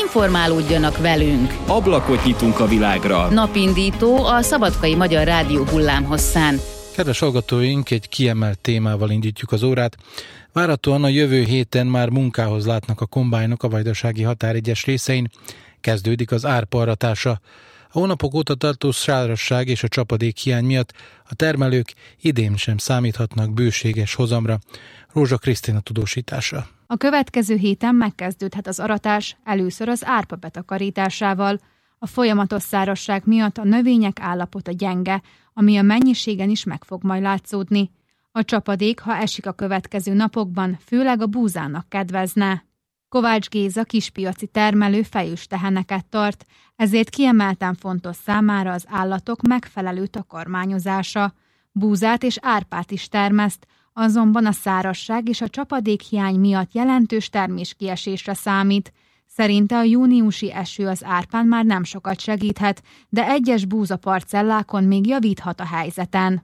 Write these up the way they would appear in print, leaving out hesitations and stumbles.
Informálódjanak velünk! Ablakot nyitunk a világra! Napindító a Szabadkai Magyar Rádió hullámhosszán. Kedves hallgatóink, egy kiemelt témával indítjuk az órát. Várhatóan a jövő héten már munkához látnak a kombájnok a Vajdasági határ egyes részein. Kezdődik az árpa aratása. A hónapok óta tartó szárazság és a csapadék hiány miatt a termelők idén sem számíthatnak bőséges hozamra. Rózsa Krisztina tudósítása. A következő héten megkezdődhet az aratás, először az árpa betakarításával. A folyamatos szárazság miatt a növények állapota gyenge, ami a mennyiségen is meg fog majd látszódni. A csapadék, ha esik a következő napokban, főleg a búzának kedvezne. Kovács Géza kispiaci termelő fejős teheneket tart, ezért kiemelten fontos számára az állatok megfelelő takarmányozása. Búzát és árpát is termeszt, azonban a szárazság és a csapadékhiány miatt jelentős terméskiesésre számít. Szerinte a júniusi eső az árpán már nem sokat segíthet, de egyes búzaparcellákon még javíthat a helyzeten.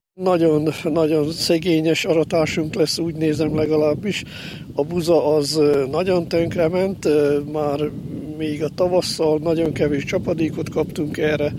Nagyon szegényes aratásunk lesz, úgy nézem legalábbis. A buza az nagyon tönkrement, már még a tavasszal nagyon kevés csapadékot kaptunk erre,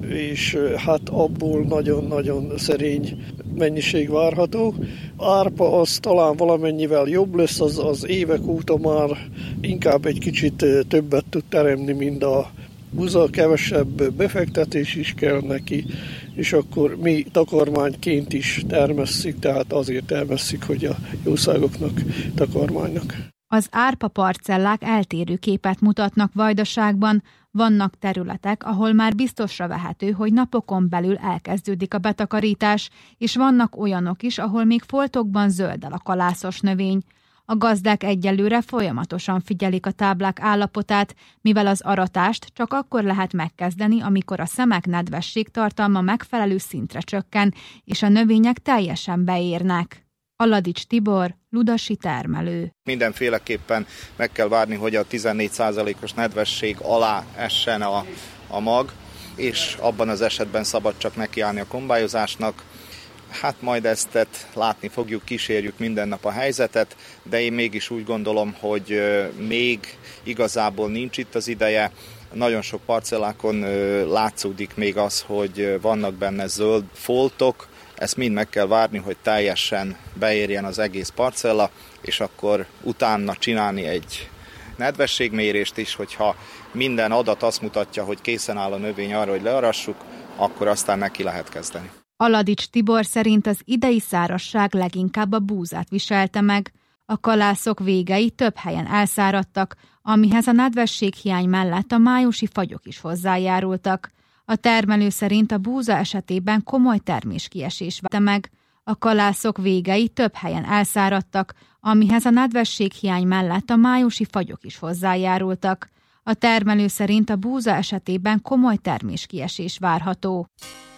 és hát abból nagyon szerény mennyiség várható. Árpa az talán valamennyivel jobb lesz, az évek óta már inkább egy kicsit többet tud teremni, mint a buza, kevesebb befektetés is kell neki, és akkor mi takarmányként is termesszük, tehát azért termesszük, hogy a jószágoknak takarmánynak. Az árpa parcellák eltérő képet mutatnak Vajdaságban. Vannak területek, ahol már biztosra vehető, hogy napokon belül elkezdődik a betakarítás, és vannak olyanok is, ahol még foltokban zöldel a kalászos növény. A gazdák egyelőre folyamatosan figyelik a táblák állapotát, mivel az aratást csak akkor lehet megkezdeni, amikor a szemek nedvesség tartalma megfelelő szintre csökken, és a növények teljesen beérnek. Aladics Tibor, ludasi termelő. Mindenféleképpen meg kell várni, hogy a 14%-os nedvesség alá essen a mag, és abban az esetben szabad csak nekiállni a kombályozásnak. Hát majd ezt látni fogjuk, kísérjük minden nap a helyzetet, de én mégis úgy gondolom, hogy még igazából nincs itt az ideje. Nagyon sok parcellákon látszódik még az, hogy vannak benne zöld foltok. Ezt mind meg kell várni, hogy teljesen beérjen az egész parcella, és akkor utána csinálni egy nedvességmérést is, hogyha minden adat azt mutatja, hogy készen áll a növény arra, hogy learassuk, akkor aztán neki lehet kezdeni. Aladics Tibor szerint az idei szárazság leginkább a búzát viselte meg. A kalászok végei több helyen elszáradtak, amihez a nedvességhiány mellett a májusi fagyok is hozzájárultak. A termelő szerint a búza esetében komoly terméskiesés vette meg. A kalászok végei több helyen elszáradtak, amihez a nedvességhiány mellett a májusi fagyok is hozzájárultak. A termelő szerint a búza esetében komoly terméskiesés várható.